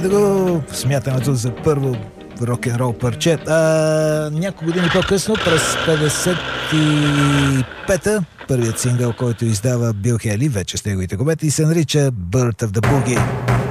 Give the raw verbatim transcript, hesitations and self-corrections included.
да го смятаме за първо рок-н-рол парче. А, няколко години по-късно, през петдесет и пета, първият сингъл, който издава Бил Хейли, вече с неговите губети, се нарича Bird of the Boogie.